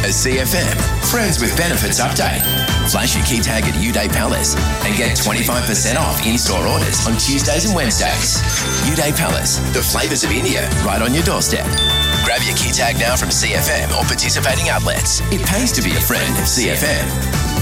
CFM Friends with Benefits update. Flash your key tag at Uday Palace and get 25% off in-store orders on Tuesdays and Wednesdays. Uday Palace, the flavours of India, right on your doorstep. Grab your key tag now from CFM or participating outlets. It pays to be a friend of CFM.